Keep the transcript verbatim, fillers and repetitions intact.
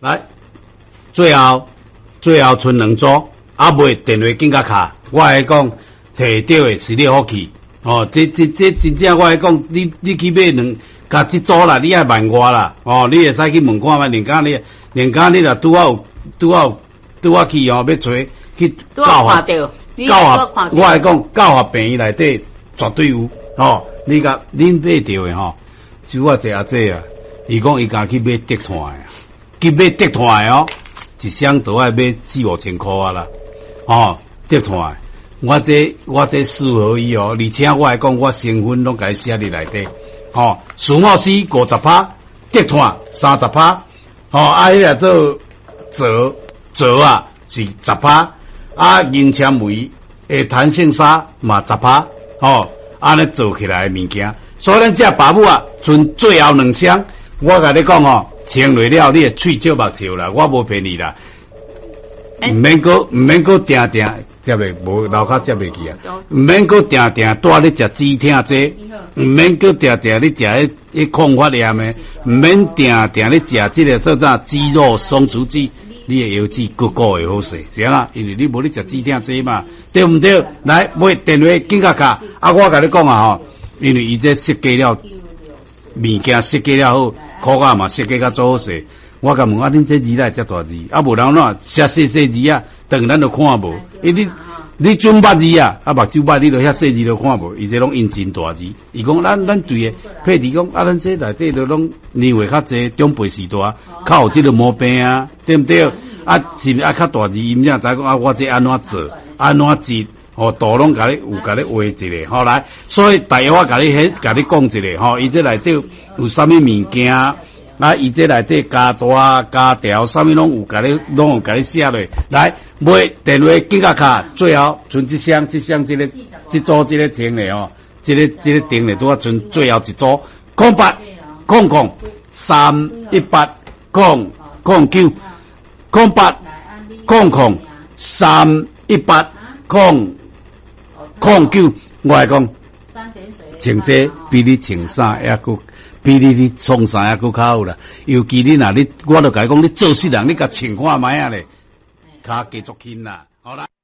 来，最后最后剩两组，啊袂电话紧甲卡，我来讲摕到的是你福气。哦，这这这真正我来讲，你你去买两，甲这组啦，你爱问我啦。哦，你会使去问看觅，人家你人家你若拄好有拄好拄好去哦，要找去教法教法，我来讲教法病院内底绝对有。哦，你甲恁买着的吼，就我这阿姐啊，伊讲伊家去买德团的，去买德团的哦，一箱都爱买四五千块啊啦。哦，德团的。我这我这适合伊哦，而且我来讲，我成分拢该写伫内底。哦，苏莫斯五十趴，德团三十趴。哦，啊，迄个做折折啊是十趴，啊，银纤维诶弹性纱嘛十趴。哦，安尼做起来物件，所以咱这爸母啊，剩最后两箱，我甲你讲哦，穿落了你会喙少目笑啦，我无骗你啦。毋免搁毋免搁定定接袂无脑壳接袂去啊！毋免搁定定带你食止痛剂，毋免搁定定你食迄迄抗发炎的，毋免定定你食即个说啥肌肉松弛剂，你的腰肌骨骨会好势，是啊？因为你无你食止痛剂嘛，对毋对？来买电话紧甲卡，啊！我甲你讲啊吼，因为伊这设计了物件设计了好，裤仔嘛设计甲做好势。我甲问啊，恁这字来遮大字，啊无人哪写细细字啊，等咱都看无。伊你你准捌字啊，啊目睭捌，你都遐细字都看无。伊这拢印真大字。伊讲咱咱对个配置讲啊，咱这内底都拢年岁较济，长辈时代较有即个毛病啊，对毋对？啊是啊较大字，伊毋知影知讲啊，我这安怎做，安怎字，哦，图拢甲你有甲你画一个，好来。所以大约我甲你迄甲你讲一个，吼，伊这内底有啥物物件。啊！伊这内底加大加条，啥物拢有，甲你拢有甲你写落来。买电话紧甲卡，最后剩一箱，一箱这个，这组这个订的哦，这个这个订的拄啊剩最后一组，空八空空三一八空空九空八空空三一八空空九，我来讲，穿这比你穿衫还佫。比你你创啥还佫较好啦，尤其你若你，我著甲你讲，你做事人你甲穿看卖啊咧，骹加足轻啦，好啦。